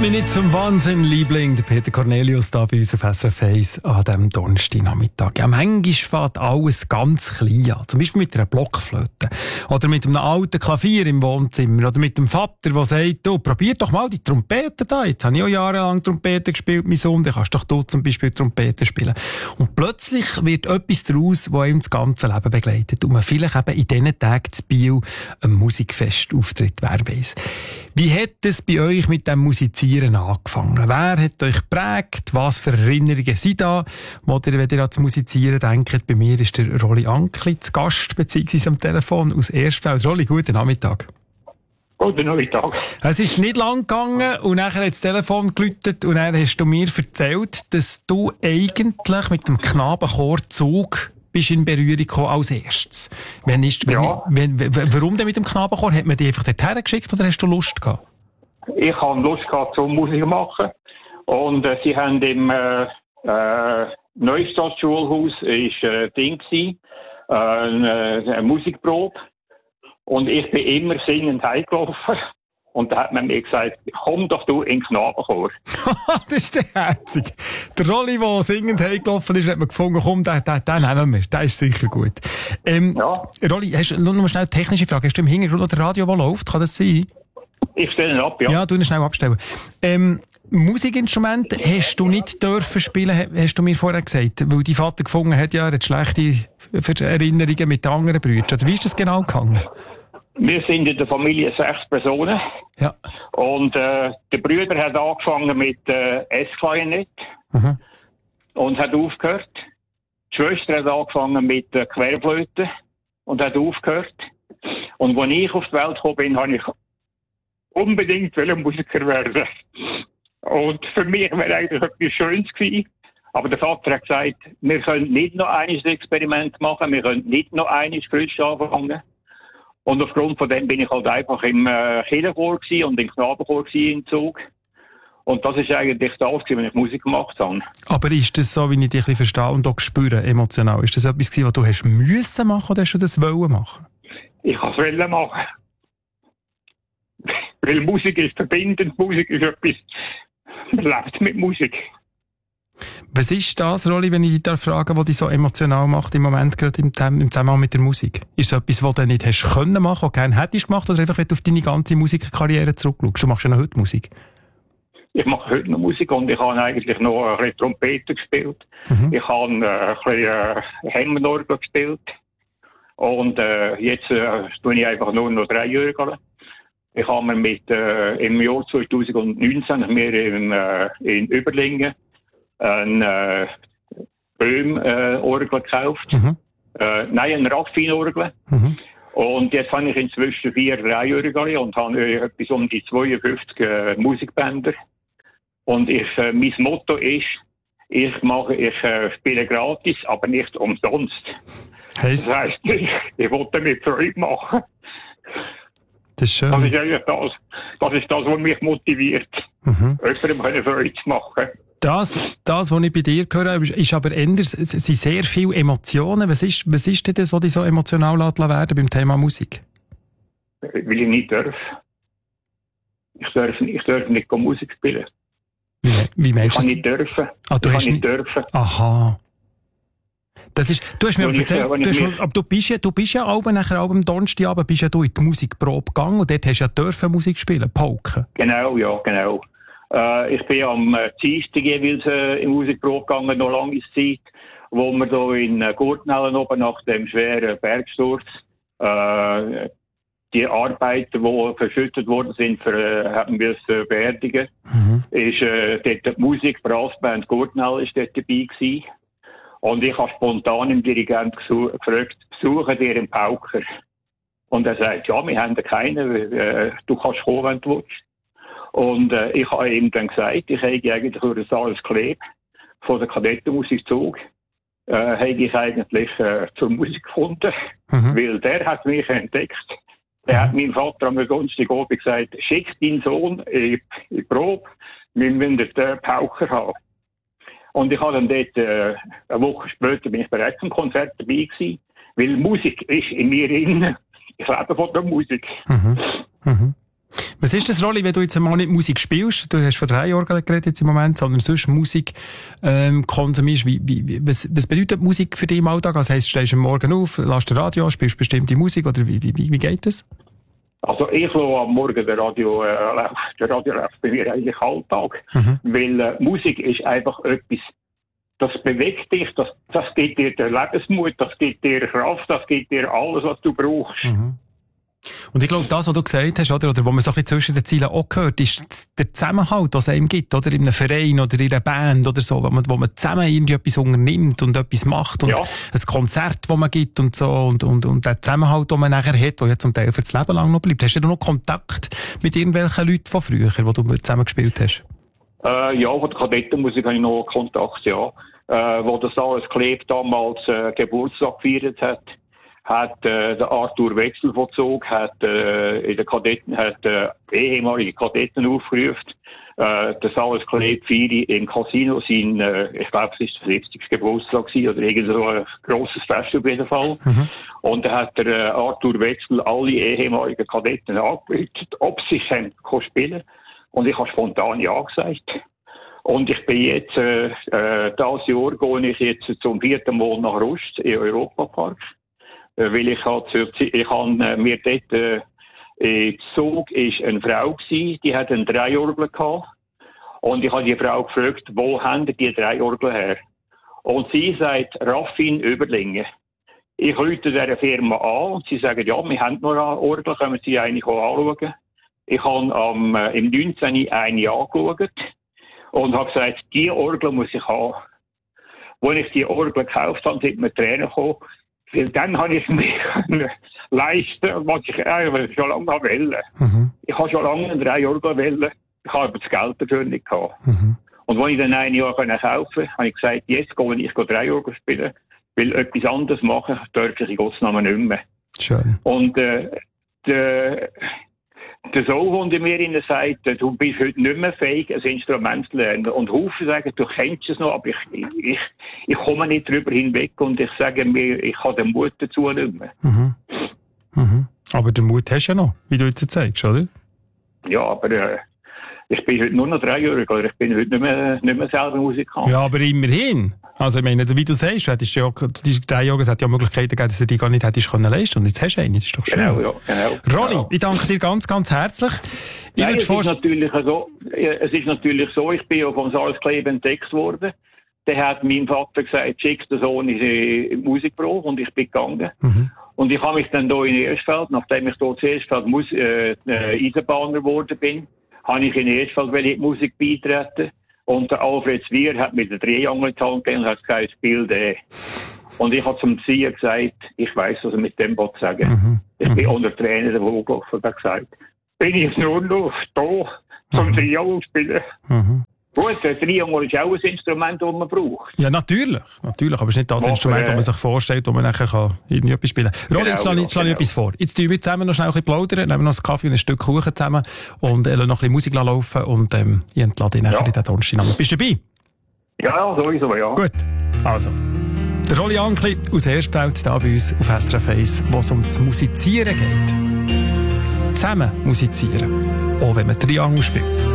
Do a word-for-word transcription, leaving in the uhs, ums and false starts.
Mach mich nicht zum Wahnsinn, Liebling. Der Peter Cornelius da bei uns auf S R F eins an diesem Donnerstagnachmittag. Ja, manchmal fängt alles ganz klein an. Zum Beispiel mit einer Blockflöte. Oder mit einem alten Klavier im Wohnzimmer. Oder mit dem Vater, der sagt, du, probier doch mal die Trompete da. Jetzt habe ich auch jahrelang Trompete gespielt, mein Sohn. Dann kannst doch du zum Beispiel Trompete spielen. Und plötzlich wird etwas daraus, das ihm das ganze Leben begleitet. Und man vielleicht eben in diesen Tagen zu Biel ein Musikfest auftritt, wer weiss. Wie hat es bei euch mit dem Musizieren angefangen? Wer hat euch geprägt? Was für Erinnerungen sind da? Oder wenn ihr an das Musizieren denkt, bei mir ist der Rolli Ankli zu Gast, beziehungsweise am Telefon aus Erstfeld. Rolli, guten Nachmittag. Guten Nachmittag. Es ist nicht lang gegangen und nachher hat das Telefon geläutet und dann hast du mir erzählt, dass du eigentlich mit dem Knabenchor Zug bist in Berührung gekommen als erstes. Wenn ist, wenn, ja. wenn, wenn, warum denn mit dem Knabenchor? Hat man dich einfach dorthin geschickt oder hast du Lust gehabt? Ich hatte Lust gehabt, zum Musik machen. Und äh, sie haben im äh, äh, Neustadt-Schulhaus ist äh, Ding gewesen, äh, eine, eine Musikprobe. Und ich bin immer singend heimgelaufen. Und da hat man mir gesagt, komm doch du in den Knabenchor. Das ist der herzig. Der Rolli, der singend heimgelaufen ist, hat man gefunden, komm, den, den, den nehmen wir. Der ist sicher gut. Ähm, ja. Rolli, hast du noch mal schnell eine technische Frage? Hast du im Hintergrund noch das Radio, das läuft? Kann das sein? Ich stelle ihn ab, ja. Ja, du ihn schnell abstellen. Ähm, Musikinstrumente hast du nicht dürfen spielen, hast du mir vorher gesagt, weil dein Vater gefunden hat, ja, er hat schlechte Erinnerungen mit den anderen Brüdern. Wie ist das genau gegangen? Wir sind in der Familie sechs Personen. Ja. Und äh, der Bruder hat angefangen mit äh, S-Klarinett mhm. und hat aufgehört. Die Schwester hat angefangen mit äh, Querflöte und hat aufgehört. Und als ich auf die Welt gekommen bin, habe ich unbedingt Musiker werden. Und für mich wäre eigentlich etwas Schönes gewesen. Aber der Vater hat gesagt, wir können nicht noch ein Experiment machen, wir können nicht noch ein frisch anfangen. Und aufgrund von dem bin ich halt einfach im äh, Kirchenchor und im Knabenchor im Zug. Und das ist eigentlich das, wenn ich Musik gemacht habe. Aber ist das so, wie ich dich verstehe und auch spüre, emotional? Ist das etwas gewesen, was du hast müssen machen oder hast du das wollen machen? Ich kann es wollen machen. Weil Musik ist verbindend, Musik ist etwas, man lebt mit Musik. Was ist das, Rolli, wenn ich dich da frage, was dich so emotional macht im Moment, gerade im, im Zusammenhang mit der Musik? Ist es etwas, was du nicht hast können machen, was du gerne hättest gemacht, oder einfach, wenn du auf deine ganze Musikkarriere zurückschaust? Du machst ja noch heute Musik. Ich mache heute noch Musik und ich habe eigentlich noch ein bisschen Trompete gespielt. Mhm. Ich habe äh, ein bisschen äh, Hemmenorgel gespielt. Und äh, jetzt äh, tue ich einfach nur noch drei Jahre. Ich habe mir mit, äh, im Jahr zwanzig neunzehn mir im, äh, in Überlingen ein äh, Böhm-Orgel äh, gekauft. Mhm. Äh, nein, ein Raffin-Orgel. Mhm. Und jetzt habe ich inzwischen vier Dreijährige und habe äh, etwas um die zweiundfünfzig äh, Musikbänder. Und ich, äh, mein Motto ist, ich mache, ich äh, spiele gratis, aber nicht umsonst. Heißt? Das heisst, ich, ich wollte mit Freude machen. Das ist schön. Das ist eigentlich das, das ist das, was mich motiviert, mhm. jemandem Freude zu machen. Das, das, was ich bei dir höre, ist aber eher, es sind sehr viele Emotionen. Was ist, was ist denn das, was dich so emotional werden lässt beim Thema Musik? Weil ich nicht darf. Ich darf, ich darf nicht Musik spielen. Wie, wie meinst du das? Ich kann nicht dürfen. Ah, du ich hast kann nicht nicht dürfen. Aha. Das ist, du hast mir aber erzählt, du hast mir, aber du bist ja, du bist ja auch nachher auch am Donnerstagabend bist ja du in die Musikprobe gegangen und dort hast du ja dürfen Musik spielen, Pauken. Genau, ja, genau. Äh, ich bin am äh, Dienstag jeweils äh, in Musikprobe gegangen, noch lange Zeit, wo wir da in äh, Gurtnellen oben nach dem schweren Bergsturz äh, die Arbeiten, die verschüttet worden sind, für, äh, haben wir es äh, beerdigen. Mhm. Ist äh, dort die Musik, Brassband Gurtnell ist dort dabei gewesen. Und ich habe spontan im Dirigent gefragt, besuchen dir einen Pauker? Und er sagt, ja, wir haben keinen, äh, du kannst kommen, wenn du willst. Und äh, ich habe ihm dann gesagt, ich hätte eigentlich durch das alles Kleb von der Kadettenmusik Zug, äh, hätte ich eigentlich äh, zur Musik gefunden, mhm. weil der hat mich entdeckt. Der mhm. hat meinem Vater am Donnerstagabend gesagt, schick deinen Sohn in die Probe, wir müssen den Pauker haben. Und ich habe dann dort, äh, eine Woche später bin ich bereits am Konzert dabei gewesen, weil Musik ist in mir drin. Ich lebe von der Musik. Mhm. Mhm. Was ist das, Rolli, wenn du jetzt einmal nicht Musik spielst? Du hast von drei Orgeln geredet jetzt im Moment, sondern sonst Musik ähm, konsumierst. Wie, wie, was, was bedeutet Musik für dich im Alltag? Also heisst, stehst du am Morgen auf, lässt den Radio an, spielst bestimmte Musik oder wie, wie, wie geht das? Also ich lasse am Morgen der Radio, äh, der Radio läuft bei mir eigentlich Alltag. Mhm. Weil äh, Musik ist einfach etwas, das bewegt dich, das, das gibt dir den Lebensmut, das gibt dir Kraft, das gibt dir alles, was du brauchst. Mhm. Und ich glaube, das, was du gesagt hast, oder, oder wo man so ein bisschen zwischen den Zielen auch gehört, ist der Zusammenhalt, was es einem gibt, oder? In einem Verein oder in einer Band oder so, wo man, wo man zusammen irgendwie etwas unternimmt und etwas macht und ja. ein Konzert, das man gibt und so, und, und, und der Zusammenhalt, den man nachher hat, der ja zum Teil für das Leben lang noch bleibt. Hast du noch Kontakt mit irgendwelchen Leuten von früher, wo du zusammen gespielt hast? Äh, ja, von der Kadettenmusik habe ich noch Kontakt, ja. Äh, wo das alles Kleb damals äh, Geburtstag gefeiert hat, hat äh, der Arthur Wechsel von Zug, hat äh, in den Kadetten, hat äh, ehemalige Kadetten aufgerufen, äh, das alles Kleb feiert im Casino sein, äh, ich glaube, es ist der fünfzigste Geburtstag gewesen, oder irgend so ein grosses Fest auf jeden Fall. Mhm. Und da hat der äh, Arthur Wechsel alle ehemaligen Kadetten angerufen, ob sie können spielen. Und ich habe spontan ja gesagt. Und ich bin jetzt, äh, äh, das Jahr gehe ich jetzt zum vierten Mal nach Rust, im Europapark. Äh, weil ich halt, ich habe äh, mir dort, äh, im Zug ist eine Frau gewesen, die hat einen Dreiorgel gehabt. Und ich habe die Frau gefragt, wo haben die Dreiorgel her? Und sie sagt, Raffin Überlingen. Ich rufe dieser Firma an und sie sagen, ja, wir haben noch eine Orgel, können Sie eine anschauen? Ich habe am, äh, im neunzehn eine angeschaut. Und habe gesagt, die Orgel muss ich haben. Als ich die Orgel gekauft habe, sind mir Tränen gekommen. Weil dann habe ich mir leisten, was ich eigentlich schon lange wollte. Mhm. Ich habe schon lange drei Orgel wollen. Ich habe aber das Geld dafür nicht gehabt. Mhm. Und als ich dann ein Jahr kaufen konnte, habe ich gesagt, jetzt gehe ich drei Orgel spielen. Weil etwas anderes machen darf ich in Gottes Namen nicht mehr. Schön. Und äh, der... Der Sohn, der mir ihnen sagt, du bist heute nicht mehr fähig, ein Instrument zu lernen. Und Haufen sagen, du kennst es noch, aber ich, ich, ich komme nicht drüber hinweg und ich sage mir, ich habe den Mut dazu nicht mehr. Mhm. Mhm. Aber den Mut hast du ja noch, wie du jetzt zeigst, oder? Ja, aber äh, ich bin heute nur noch dreijährig, oder ich bin heute nicht mehr, nicht mehr selber Musikant. Ja, aber immerhin. Also ich meine, wie du sagst, du hättest ja, die drei Jahre, es hat ja Möglichkeiten gegeben, dass du die gar nicht hättest können leisten. Und jetzt hast du eine, das ist doch schön. Genau, ja, genau. Rolli, genau. Ich danke dir ganz, ganz herzlich. Ich Nein, es, ist natürlich so, es ist natürlich so, ich bin ja vom Salzkleb entdeckt worden. Der hat mein Vater gesagt, schick den Sohn in die Musikprobe und ich bin gegangen. Mhm. Und ich habe mich dann hier in Erstfeld, nachdem ich hier in Erstfeld Mus- äh, äh, Eisenbahner geworden bin, habe ich in Erstfeld in die Musik beitreten. Und der Alfred Zwier hat mir den Triangel in die Hand gegeben und hat gesagt, spiel den. Und ich habe zum Zier gesagt, ich weiss, was er mit dem Wort sagen. Mhm. Ich bin unter Tränen davon gelaufen und habe gesagt, bin ich nur noch da zum mhm. Triangel spielen. Mhm. Gut, der Triangel ist auch ein Instrument, das man braucht. Ja, natürlich. Natürlich, aber es ist nicht das aber, Instrument, das man sich vorstellt, wo man nachher kann irgendwie etwas spielen kann. Rolli, genau, jetzt schlage ich, genau. ich etwas vor. Jetzt tun wir zusammen noch schnell ein bisschen plaudern, nehmen noch einen Kaffee und ein Stück Kuchen zusammen und äh, noch ein bisschen Musik laufen und ähm, ich entlade dich nachher ja. in den Donnerstag. Bist du dabei? Ja, sowieso, ja. Gut, also. Der Rolli Ankli aus Erstfeld, hier bei uns auf S R F eins, wo es um das Musizieren geht. Zusammen musizieren, auch wenn man Triangel spielt.